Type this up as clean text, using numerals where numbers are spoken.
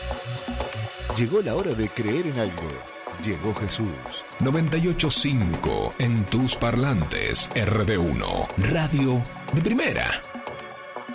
Llegó la hora de creer en algo. Llegó Jesús. 98.5 en tus parlantes. RD1. Radio de primera.